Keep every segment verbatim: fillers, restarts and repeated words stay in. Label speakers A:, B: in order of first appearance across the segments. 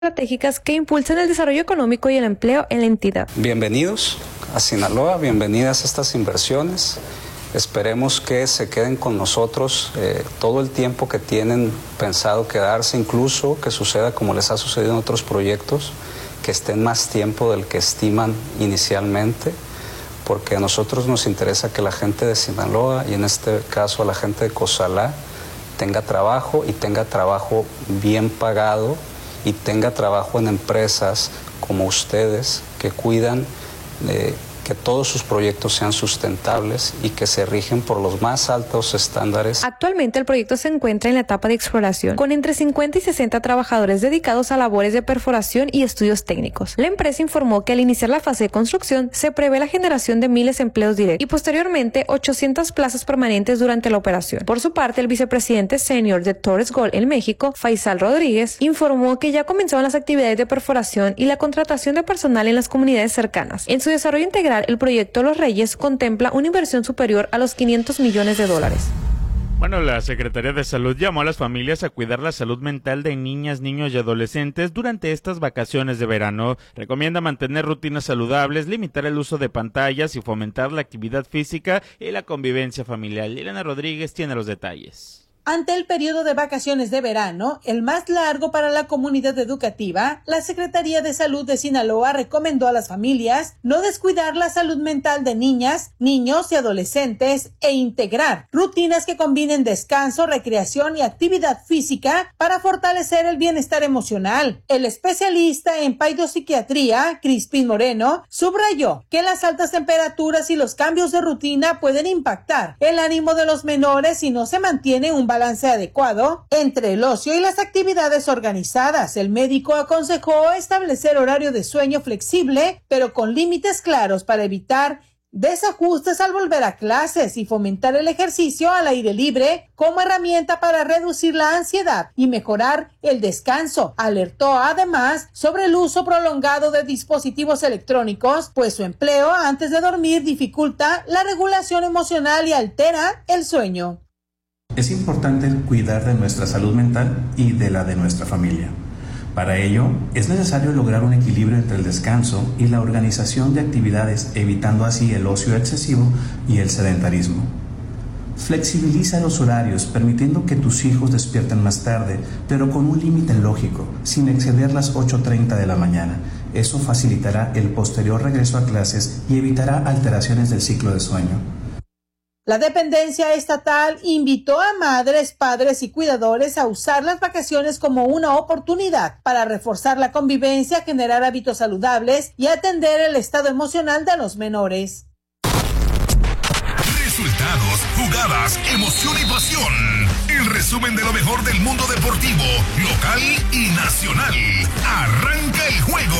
A: estratégicas que impulsen el desarrollo económico y el empleo en la entidad.
B: Bienvenidos a Sinaloa, bienvenidas a estas inversiones. Esperemos que se queden con nosotros eh, todo el tiempo que tienen pensado quedarse, incluso que suceda como les ha sucedido en otros proyectos, que estén más tiempo del que estiman inicialmente, porque a nosotros nos interesa que la gente de Sinaloa, y en este caso a la gente de Cozalá, tenga trabajo y tenga trabajo bien pagado y tenga trabajo en empresas como ustedes que cuidan de que todos sus proyectos sean sustentables y que se rigen por los más altos estándares.
A: Actualmente el proyecto se encuentra en la etapa de exploración, con entre cincuenta y sesenta trabajadores dedicados a labores de perforación y estudios técnicos. La empresa informó que al iniciar la fase de construcción se prevé la generación de miles de empleos directos y posteriormente ochocientas plazas permanentes durante la operación. Por su parte, el vicepresidente senior de Torres Gold en México, Faisal Rodríguez, informó que ya comenzaron las actividades de perforación y la contratación de personal en las comunidades cercanas. En su desarrollo integral, el proyecto Los Reyes contempla una inversión superior a los quinientos millones de dólares.
C: Bueno, la Secretaría de Salud llamó a las familias a cuidar la salud mental de niñas, niños y adolescentes durante estas vacaciones de verano. Recomienda mantener rutinas saludables, limitar el uso de pantallas y fomentar la actividad física y la convivencia familiar. Elena Rodríguez tiene los detalles.
D: Ante el periodo de vacaciones de verano, el más largo para la comunidad educativa, la Secretaría de Salud de Sinaloa recomendó a las familias no descuidar la salud mental de niñas, niños y adolescentes e integrar rutinas que combinen descanso, recreación y actividad física para fortalecer el bienestar emocional. El especialista en paidopsiquiatría, Crispín Moreno, subrayó que las altas temperaturas y los cambios de rutina pueden impactar el ánimo de los menores si no se mantiene un balance adecuado entre el ocio y las actividades organizadas. El médico aconsejó establecer horario de sueño flexible, pero con límites claros para evitar desajustes al volver a clases y fomentar el ejercicio al aire libre como herramienta para reducir la ansiedad y mejorar el descanso. Alertó además sobre el uso prolongado de dispositivos electrónicos, pues su empleo antes de dormir dificulta la regulación emocional y altera el sueño.
E: Es importante cuidar de nuestra salud mental y de la de nuestra familia. Para ello, es necesario lograr un equilibrio entre el descanso y la organización de actividades, evitando así el ocio excesivo y el sedentarismo. Flexibiliza los horarios, permitiendo que tus hijos despierten más tarde, pero con un límite lógico, sin exceder las ocho treinta de la mañana. Eso facilitará el posterior regreso a clases y evitará alteraciones del ciclo de sueño.
D: La dependencia estatal invitó a madres, padres y cuidadores a usar las vacaciones como una oportunidad para reforzar la convivencia, generar hábitos saludables y atender el estado emocional de los menores.
F: Resultados, jugadas, emoción y pasión. El resumen de lo mejor del mundo deportivo, local y nacional. Arranca el juego.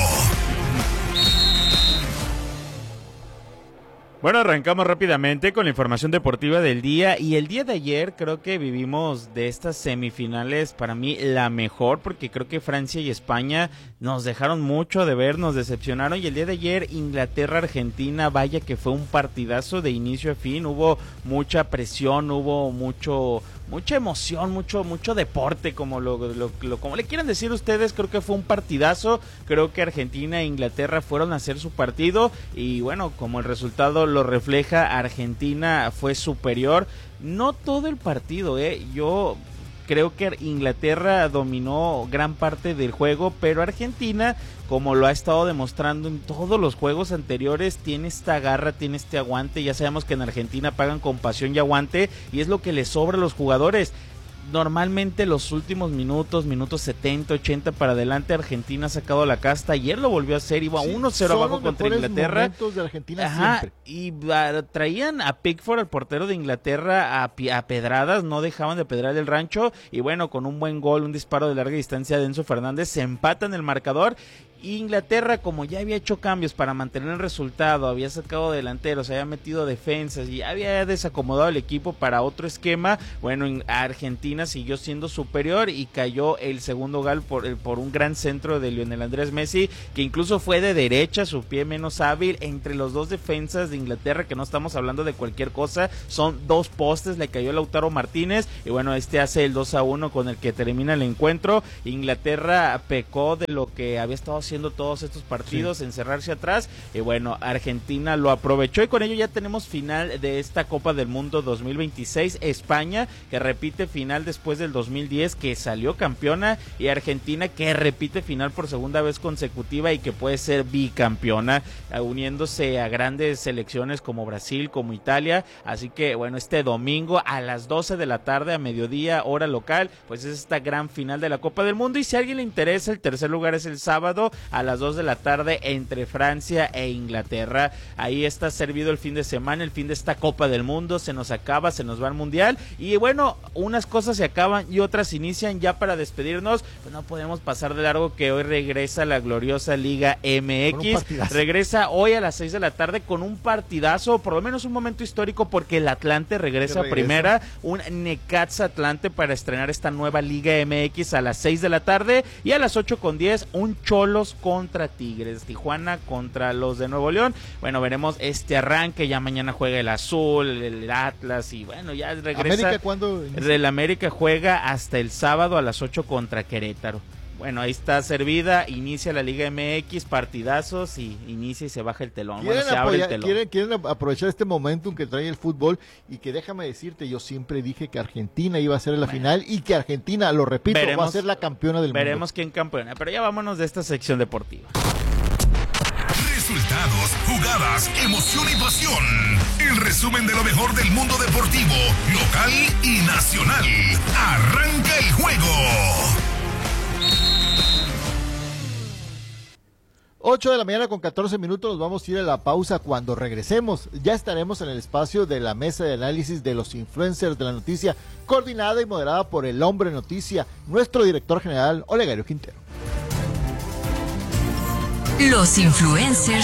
C: Bueno, arrancamos rápidamente con la información deportiva del día, y el día de ayer creo que vivimos de estas semifinales para mí la mejor, porque creo que Francia y España nos dejaron mucho de ver, nos decepcionaron, y el día de ayer Inglaterra-Argentina, vaya que fue un partidazo de inicio a fin, hubo mucha presión, hubo mucho... mucha emoción, mucho mucho deporte, como lo, lo, lo como le quieran decir ustedes. Creo que fue un partidazo, creo que Argentina e Inglaterra fueron a hacer su partido, y bueno, como el resultado lo refleja, Argentina fue superior, no todo el partido, eh, yo creo que Inglaterra dominó gran parte del juego, pero Argentina, como lo ha estado demostrando en todos los juegos anteriores, tiene esta garra, tiene este aguante. Ya sabemos que en Argentina pagan con pasión y aguante, y es lo que les sobra a los jugadores. Normalmente los últimos minutos, minutos setenta, ochenta para adelante, Argentina ha sacado la casta. Ayer lo volvió a hacer, iba sí, uno cero abajo contra Inglaterra.
G: De Argentina.
C: Ajá,
G: siempre.
C: Y uh, traían a Pickford, el portero de Inglaterra, a, a pedradas, no dejaban de pedrar el rancho, y bueno, con un buen gol, un disparo de larga distancia de Enzo Fernández, se empatan el marcador. Inglaterra, como ya había hecho cambios para mantener el resultado, había sacado delanteros, había metido defensas y había desacomodado el equipo para otro esquema, bueno, Argentina siguió siendo superior y cayó el segundo gol por, por un gran centro de Lionel Andrés Messi, que incluso fue de derecha, su pie menos hábil, entre los dos defensas de Inglaterra, que no estamos hablando de cualquier cosa, son dos postes, le cayó Lautaro Martínez, y bueno, este hace el dos a uno con el que termina el encuentro. Inglaterra pecó de lo que había estado haciendo todos estos partidos, sí. encerrarse atrás, y bueno, Argentina lo aprovechó, y con ello ya tenemos final de esta Copa del Mundo dos mil veintiséis, España, que repite final después del dos mil diez, que salió campeona, y Argentina, que repite final por segunda vez consecutiva y que puede ser bicampeona, uniéndose a grandes selecciones como Brasil, como Italia, así que bueno, este domingo a las doce de la tarde, a mediodía, hora local, pues es esta gran final de la Copa del Mundo, y si a alguien le interesa, el tercer lugar es el sábado, a las dos de la tarde entre Francia e Inglaterra. Ahí está servido el fin de semana, el fin de esta Copa del Mundo, se nos acaba, se nos va al Mundial, y bueno, unas cosas se acaban y otras inician. Ya para despedirnos, pues no podemos pasar de largo que hoy regresa la gloriosa Liga M X, regresa hoy a las seis de la tarde con un partidazo, por lo menos un momento histórico, porque el Atlante regresa a primera, un Necaxa Atlante para estrenar esta nueva Liga M X a las seis de la tarde, y a las ocho con diez un Cholos contra Tigres, Tijuana contra los de Nuevo León. Bueno, veremos este arranque, ya mañana juega el Azul, el Atlas, y bueno, ya regresa.
G: ¿América cuándo?
C: El América juega hasta el sábado a las ocho contra Querétaro. Bueno, ahí está servida, inicia la Liga M X, partidazos, y inicia y se baja el telón. Bueno, se abre el telón.
G: Quieren, quieren aprovechar este momentum que trae el fútbol, y que déjame decirte, yo siempre dije que Argentina iba a ser la bueno, final, y que Argentina, lo repito, veremos, va a ser la campeona del
C: veremos mundo.
G: Veremos
C: quién campeona, pero ya vámonos de esta sección deportiva.
F: Resultados, jugadas, emoción y pasión. El resumen de lo mejor del mundo deportivo, local y nacional. Arranca el juego.
G: ocho de la mañana con catorce minutos, nos vamos a ir a la pausa. Cuando regresemos, ya estaremos en el espacio de la mesa de análisis de los influencers de la noticia, coordinada y moderada por el Hombre Noticia, nuestro director general, Olegario Quintero.
H: Los influencers